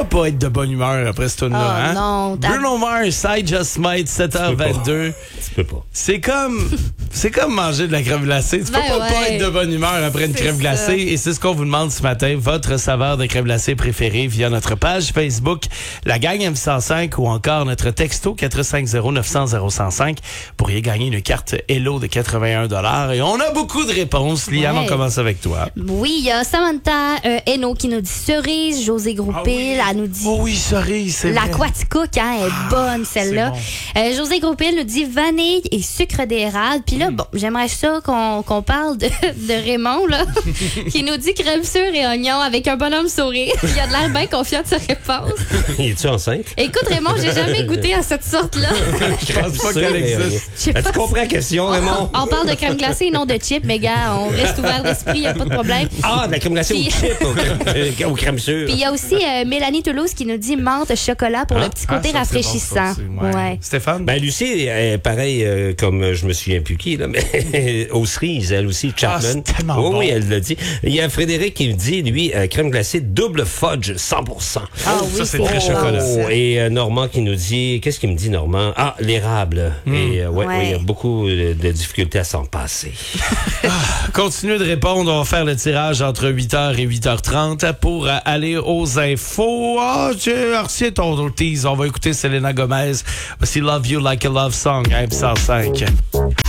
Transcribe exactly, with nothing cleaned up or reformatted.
peux pas être de bonne humeur après ce tune-là, Oh, hein? non, t'as- Bruno Mars, I Just Might, sept heures vingt-deux. Tu peux pas. C'est comme, c'est comme manger de la crème glacée. Tu Ben peux pas, pas ouais. être de bonne humeur après une C'est crème ça. glacée. Et c'est ce qu'on vous demande ce matin. Votre saveur de crème glacée préférée via notre page Facebook, la gang M cent cinq ou encore notre texto quatre cinq zéro neuf cent zéro cent cinq. Vous pourriez gagner une carte Hello de quatre-vingt-un dollars. Et on a beaucoup de réponses. Liam, Ouais. on commence avec toi. Oui, il y a Samantha euh, Hainaut qui nous dit cerise, José Groupil, elle nous dit Oh oui, cerise, c'est la vrai. Quaticook, hein, elle est bonne celle-là. Euh, José Groupil nous dit vanille et sucre d'érable. Puis là, bon, j'aimerais ça qu'on qu'on parle de, de Raymond, là, qui nous dit crème sûre et oignon avec un bonhomme sourire. Il a de l'air bien confiant de sa réponse. Es-tu enceinte? Écoute, Raymond, j'ai jamais goûté à cette sorte-là. Je pense pas qu'elle existe. Je sais Ben, pas tu comprends la question, Raymond? On parle de crème glacée et non de chips, mais gars, on reste ouvert d'esprit, il n'y a pas de problème. Ah, de la crème glacée au Puis- chip, au crème, au crème sûre. Puis il y a aussi euh, Mélanie Toulouse qui nous dit menthe chocolat pour Ah, le petit côté Ah, ça, c'est bon, rafraîchissant. ça aussi, ouais. Ouais. Stéphane? Ben, Lucie, euh, pareil, euh, comme euh, je me souviens plus qui, là, mais aux cerises, elle aussi, Chapman. Ah, c'est tellement oh, bon. Oui, elle l'a dit. Il y a Frédéric qui me dit, lui, euh, crème glacée double fudge, cent pour cent. Ah Oh, oui, ça, c'est c'est très bon. chocolat. Oh, et euh, Normand qui nous dit, qu'est-ce qu'il me dit, Normand? Ah, l'érable. Et euh, ouais, Ouais. ouais, il y a beaucoup de, de difficultés à s'en passer. Continuez de répondre. On va faire le tirage entre huit heures et huit heures trente pour euh, aller aux infos. Ah, j'ai reçu ton ton tease. On va écouter Selena Gomez. Voici Love You Like a Love Song à M cent cinq.